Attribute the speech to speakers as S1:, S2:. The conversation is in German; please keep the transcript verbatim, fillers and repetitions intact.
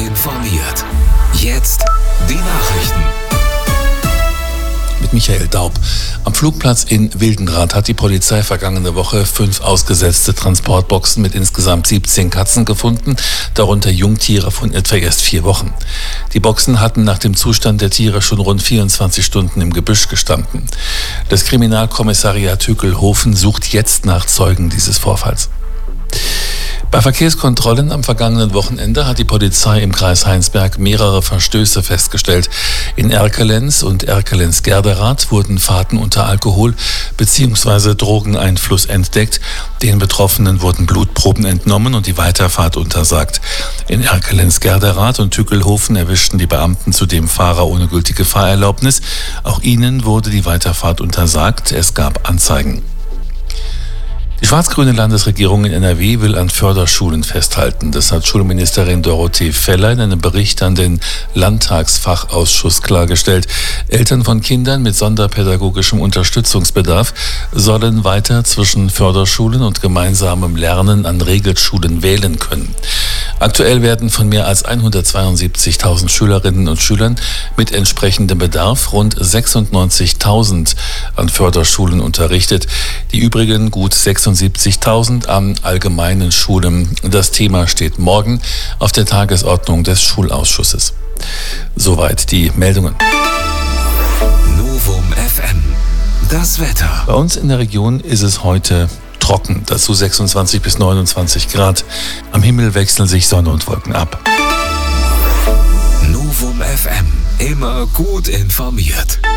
S1: informiert. Jetzt die Nachrichten.
S2: Mit Michael Daub. Am Flugplatz in Wildenrath hat die Polizei vergangene Woche fünf ausgesetzte Transportboxen mit insgesamt siebzehn Katzen gefunden, darunter Jungtiere von etwa erst vier Wochen. Die Boxen hatten nach dem Zustand der Tiere schon rund vierundzwanzig Stunden im Gebüsch gestanden. Das Kriminalkommissariat Hückelhoven sucht jetzt nach Zeugen dieses Vorfalls. Bei Verkehrskontrollen am vergangenen Wochenende hat die Polizei im Kreis Heinsberg mehrere Verstöße festgestellt. In Erkelenz und Erkelenz-Gerderath wurden Fahrten unter Alkohol- bzw. Drogeneinfluss entdeckt. Den Betroffenen wurden Blutproben entnommen und die Weiterfahrt untersagt. In Erkelenz-Gerderath und Hückelhoven erwischten die Beamten zudem Fahrer ohne gültige Fahrerlaubnis. Auch ihnen wurde die Weiterfahrt untersagt. Es gab Anzeigen. Die schwarz-grüne Landesregierung in N R W will an Förderschulen festhalten. Das hat Schulministerin Dorothee Feller in einem Bericht an den Landtagsfachausschuss klargestellt. Eltern von Kindern mit sonderpädagogischem Unterstützungsbedarf sollen weiter zwischen Förderschulen und gemeinsamem Lernen an Regelschulen wählen können. Aktuell werden von mehr als hundertzweiundsiebzigtausend Schülerinnen und Schülern mit entsprechendem Bedarf rund sechsundneunzigtausend an Förderschulen unterrichtet. Die übrigen gut sechsundsiebzigtausend an allgemeinen Schulen. Das Thema steht morgen auf der Tagesordnung des Schulausschusses. Soweit die Meldungen.
S1: Novum F M. Das Wetter.
S2: Bei uns in der Region ist es heute trocken, dazu sechsundzwanzig bis neunundzwanzig Grad. Am Himmel wechseln sich Sonne und Wolken ab.
S1: Novum F M. Immer gut informiert.